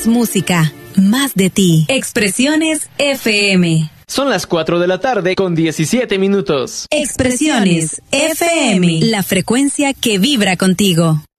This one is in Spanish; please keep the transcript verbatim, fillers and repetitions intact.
Más música, más de ti. Expresiones F M. Son las cuatro de la tarde con diecisiete minutos. Expresiones F M. La frecuencia que vibra contigo.